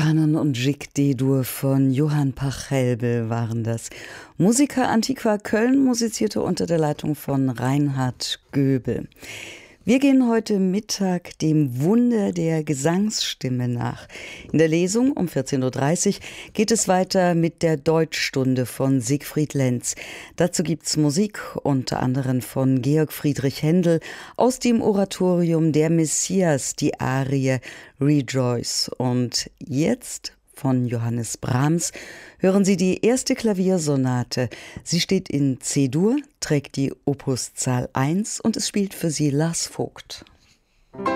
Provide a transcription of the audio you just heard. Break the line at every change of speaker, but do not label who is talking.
Kanon und Gig D-Dur von Johann Pachelbel waren das. Musica Antiqua Köln musizierte unter der Leitung von Reinhard Göbel. Wir gehen heute Mittag dem Wunder der Gesangsstimme nach. In der Lesung um 14.30 Uhr geht es weiter mit der Deutschstunde von Siegfried Lenz. Dazu gibt's Musik unter anderem von Georg Friedrich Händel aus dem Oratorium Der Messias, die Arie Rejoice. Und jetzt von Johannes Brahms hören Sie die erste Klaviersonate. Sie steht in C-Dur, trägt die Opuszahl 1 und es spielt für Sie Lars Vogt.